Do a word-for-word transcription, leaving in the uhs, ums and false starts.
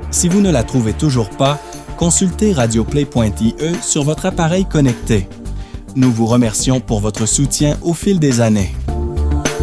Si vous ne la trouvez toujours pas, consultez radioplay point i e sur votre appareil connecté. Nous vous remercions pour votre soutien au fil des années.